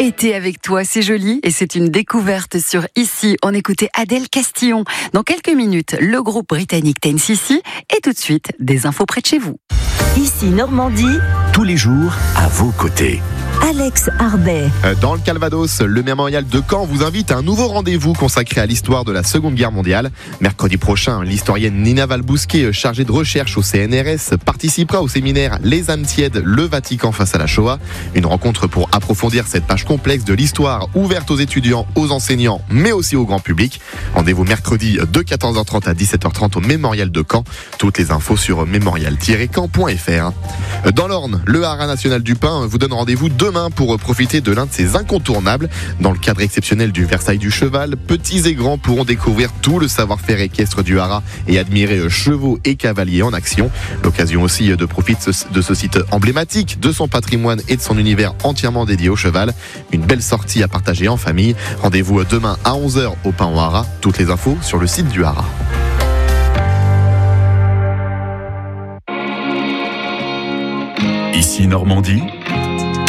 été avec toi, c'est joli et c'est une découverte sur Ici. On écoutait Adèle Castillon. Dans quelques minutes, le groupe britannique 10cc et tout de suite, des infos près de chez vous. Ici Normandie, tous les jours à vos côtés. Alex Arbet. Dans le Calvados, le mémorial de Caen vous invite à un nouveau rendez-vous consacré à l'histoire de la Seconde Guerre mondiale. Mercredi prochain, l'historienne Nina Valbousquet, chargée de recherche au CNRS, participera au séminaire Les âmes tièdes, le Vatican face à la Shoah. Une rencontre pour approfondir cette page complexe de l'histoire, ouverte aux étudiants, aux enseignants, mais aussi au grand public. Rendez-vous mercredi de 14h30 à 17h30 au mémorial de Caen. Toutes les infos sur mémorial-caen.fr. Dans l'Orne, le Haras national du Pin vous donne rendez-vous demain pour profiter de l'un de ses incontournables. Dans le cadre exceptionnel du Versailles du Cheval, petits et grands pourront découvrir tout le savoir-faire équestre du Haras et admirer chevaux et cavaliers en action. L'occasion aussi de profiter de ce site emblématique, de son patrimoine et de son univers entièrement dédié au cheval. Une belle sortie à partager en famille. Rendez-vous demain à 11h au Pin au Haras. Toutes les infos sur le site du Haras. Ici Normandie,